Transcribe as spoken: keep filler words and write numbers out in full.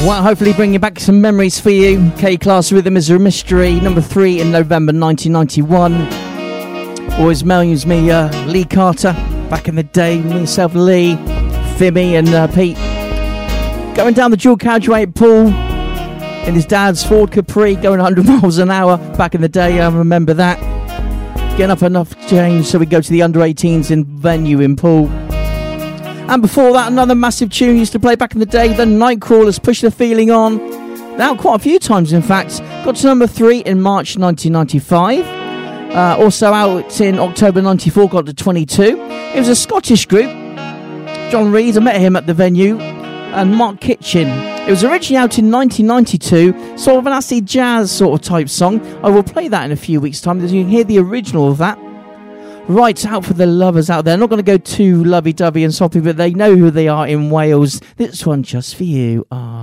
Well, hopefully bringing back some memories for you. K-Class Rhythm is a Mystery, number three in November nineteen ninety-one. Always millions me, uh, Lee Carter, back in the day, myself, Lee, Fimmy and uh, Pete. Going down the dual carriageway at Paul in his dad's Ford Capri, going one hundred miles an hour back in the day, I remember that. Getting up enough change so we go to the under eighteens in venue in Poole. And before that, another massive tune used to play back in the day, the Nightcrawlers, Push the Feeling On. Now, quite a few times, in fact. Got to number three in March nineteen ninety-five. Uh, also out in October ninety-four, got to twenty-two. It was a Scottish group. John Reid, I met him at the venue. And Mark Kitchen. It was originally out in nineteen ninety-two, sort of an acid jazz sort of type song. I will play that in a few weeks' time, so you can hear the original of that. Right, out for the lovers out there. I'm not going to go too lovey-dovey and soppy, but they know who they are in Wales. This one just for you. Ah.